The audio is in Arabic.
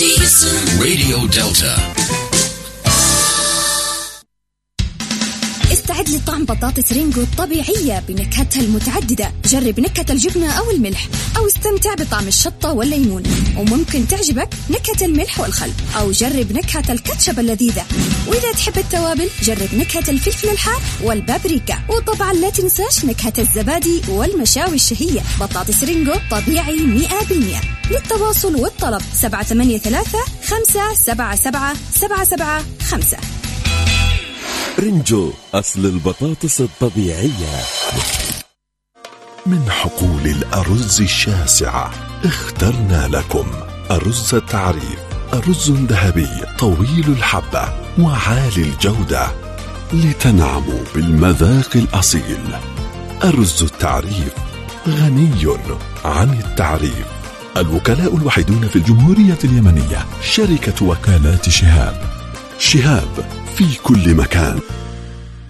راديو دلتا. استعد لطعم بطاطس رينجو الطبيعية بنكهتها المتعددة. جرب نكهة الجبنة أو الملح، أو استمتع بطعم الشطة والليمون، وممكن تعجبك نكهة الملح والخل، أو جرب نكهة الكاتشب اللذيذة. وإذا تحب التوابل جرب نكهة الفلفل الحار والبابريكا، وطبعا لا تنساش نكهة الزبادي والمشاوي الشهية. بطاطس رينجو طبيعي 100%. للتواصل والطلب 783-577-775. رينجو، أصل البطاطس الطبيعية. من حقول الأرز الشاسعة اخترنا لكم أرز التعريف، أرز ذهبي طويل الحبة وعالي الجودة لتنعموا بالمذاق الأصيل. أرز التعريف غني عن التعريف. الوكلاء الوحيدون في الجمهورية اليمنية، شركة وكالات شهاب. شهاب في كل مكان.